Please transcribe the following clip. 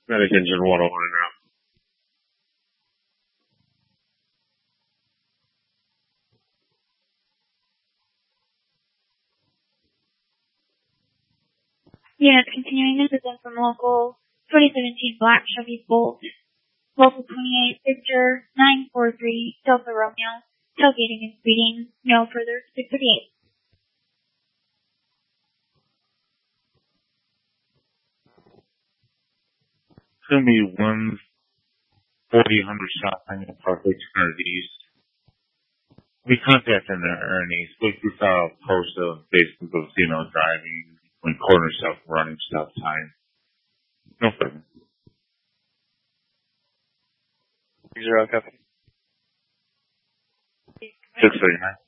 Medic engine 101 now. Units continuing this is from local 2017 Black Chevy Bolt. Local 28 Victor 943 Delta Romeo. Tailgating and speeding. No further 638. It's going to be 140 shopping at Parkway 200 East. We contacted the Ernie's. We saw a post of Facebook of, driving when corner stuff, running stuff time. No problem. 0 copy. 639.